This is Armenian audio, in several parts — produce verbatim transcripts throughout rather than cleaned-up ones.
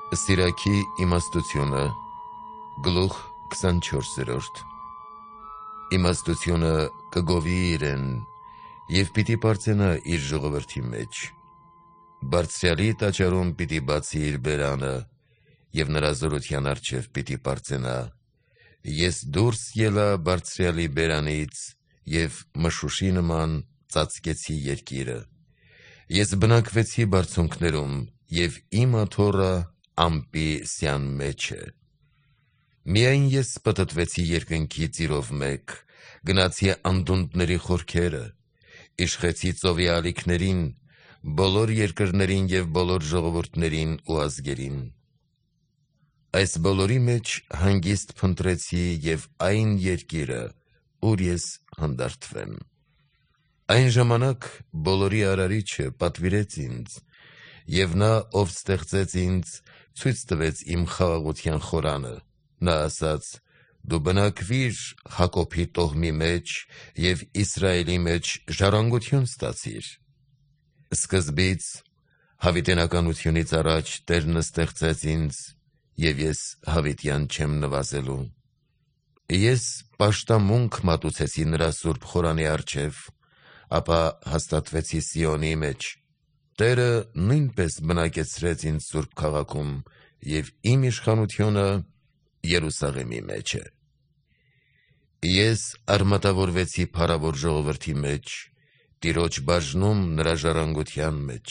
Սիրակի իմաստությունը գլուխ քսանչորսերորդ Իմաստությունը կգովի իրեն և պիտի պարծենա իր ժողովրդի մեջ։ Բարձրյալի տաճարում պիտի բացի իր բերանը և նրա զորության առջև պիտի պարծենա։ Ես դուրս ելա բարձրյալի բերանից և մշուշի նման ծածկեցի երկիրը։ Ես բնակվեցի բարձունքներում և իմ աթոռը ամպի սյան մեջ է։ Միայն ես պտտվեցի երկնքի ծիրով մեկ, գնացի անդունդների խորքերը, իշխեցի ծովի ալիքներին, բոլոր երկրներին և բոլոր ժողովուրդներին ու ազգերին։ Այս բոլորի մեջ հանգիստ փնտրեցի և այն երկիրը, ուր ես հանդարտվեմ։ Այն ժամանակ բոլորի արարիչը պատվիրեց ինձ, և նա, ով ստեղծեց ինձ, ցույց տվեց իմ խաղաղության խորանը։ Նա ասաց. «Դու բնակվիր Հակոբի տոհմի մեջ և Իսրայելի մեջ ժառանգություն ստացիր»։ Սկզբից հավիտենականությունից առաջ Տերն ստեղծեց ինձ, և ես հավիտյան չեմ նվազելու։ Ես պաշտամունք մատուցեցի նրա սուրբ խորանի առջև, ապա հաստատվեցի Սիոնի մեջ։ Տերը նույնպես բնակեցրեց ինձ սուրբ քաղաքում, և իմ իշխանությունը Երուսաղեմի մեջ է։ Ես արմատավորվեցի փառավոր ժողովրդի մեջ, Տիրոջ բաժնում նրա ժառանգության մեջ։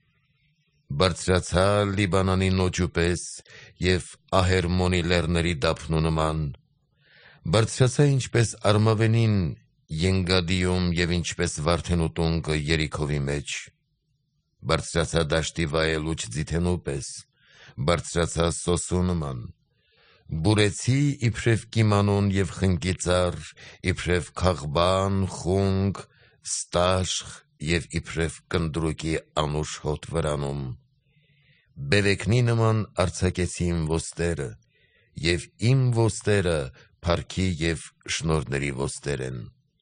Բարձրացա Լիբանանի նոճու պես և Ահերմոնի լեռների դափնու նման, բարձրացա ինչպես արմավենին Ենգադիում և ինչպես վարդենու տունկը Երիքովի մեջ։ Բարձրացա դաշտի վայելուչ ձիթենու պես, բարձրացա սոսու նման, բուրեցի իբրև կիմանուն և խնկիծառ, իբրև քաղբան, խունկ, ստաշղ և իբրև կնդրուկի անուշ հոտ վրանում։ Բևեկնի նման արձակեցի իմ ոստերը, և իմ ոստերը փառքի և շնորհների ոստեր են։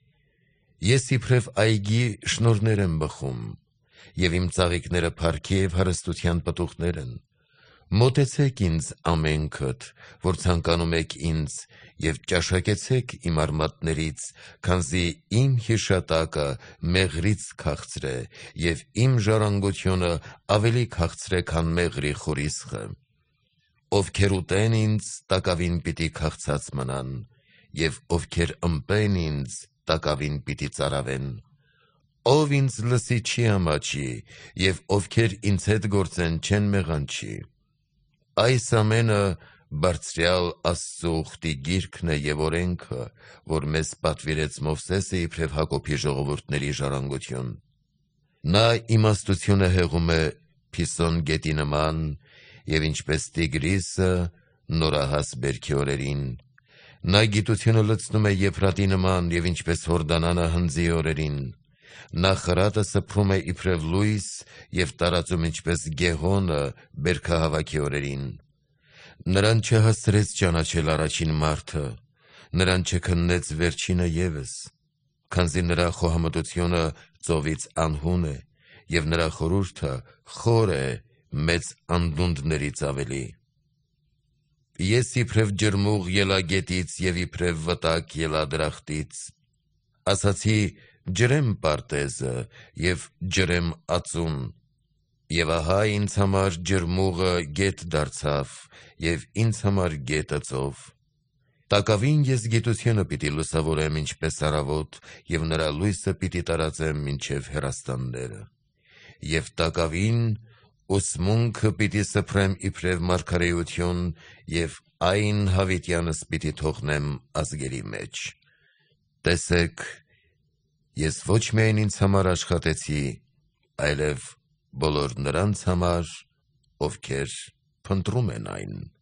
Ես իբրև այգի շնորհներ եմ բխում, և իմ ծաղիկները փառքի և հարստության պտուղներ են։ Մոտեցեք ինձ ամենքդ, որ ցանկանում եք ինձ, և ճաշակեցեք իմ արմատներից, քանզի իմ հիշատակը մեղրից քաղցր է, և իմ ժառանգությունը ավելի քաղցր է, քան մեղրի խորիսխը։ Ովքեր ուտեն ինձ, տակավին պիտի քաղցած մնան, և ովքեր ըմպեն ինձ, տակավին պիտի ծարավեն։ Ով ինձ լսի չի ամաչի, և ովքեր ինձ հետ գործեն չեն մեղանչի։ Այս ամենը Բարձրյալ Աստծու ուխտի գիրքն է և օրենքը, որ մեզ պատվիրեց Մովսեսը իբրև Հակոբի ժողովուրդների ժառանգություն։ Նա իմաստությունը հեղում է Փիսոն գետի նման, և ինչպես Տիգրիսը նորահաս բերքի օրերին։ Նա գիտությունը լցնում է Եփրատի նման, և ինչպես Հորդանանը հնձի օրերին։ Նա խրատը սփռում է իբրև լույս և տարածում ինչպես Գեհոնը բերքահավաքի օրերին։ Նրան չհասցրեց ճանաչել առաջին մարդը, նրան չքննեց վերջինը ևս, քանզի նրա խոհամտությունը ծովից անհուն է, և նրա խորհուրդը խոր է մեծ անդունդներից ավելի։ Ես իբրև ջրմուղ ելա գետից և իբրև վտակ ելա դրախտից։ Ասացի. «Ջրեմ պարտեզը և ջրեմ ածուն»։ Եվ ահա ինձ համար ջրմուղը գետ դարձավ, և ինձ համար գետը ծով։ Տակավին ես գիտությունը պիտի լուսավորեմ ինչպես առավոտ, և նրա լույսը պիտի տարածեմ մինչև հեռաստանները։ Եվ տակավին ուսմունքը պիտի սփռեմ իբրև մարգարեություն, և այն հավիտյանս պիտի թողնեմ ազգերի մեջ։ Տեսեք, ես ոչ միայն ինձ համար աշխատեցի, այլև բոլոր նրանց համար, ովքեր փնտրում են այն։